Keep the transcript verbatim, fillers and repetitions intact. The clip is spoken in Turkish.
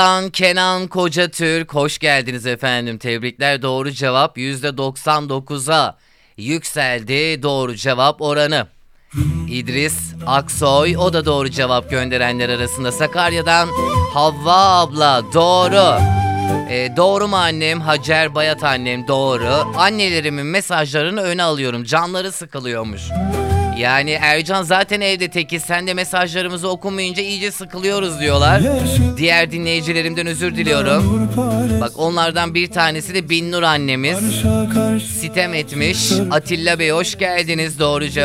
Kenan Kocatürk, hoş geldiniz efendim. Tebrikler, doğru cevap yüzde doksan dokuza yükseldi doğru cevap oranı. İdris Aksoy, o da doğru cevap gönderenler arasında. Sakarya'dan Havva abla, doğru. E, doğru mu annem? Hacer Bayat annem, doğru. Annelerimin mesajlarını öne alıyorum, canları sıkılıyormuş. Yani Ercan zaten evde tekiz, sen de mesajlarımızı okumayınca iyice sıkılıyoruz diyorlar. Diğer dinleyicilerimden özür diliyorum. Bak, onlardan bir tanesi de Binnur annemiz sitem etmiş. Atilla Bey, hoş geldiniz, doğru cevap.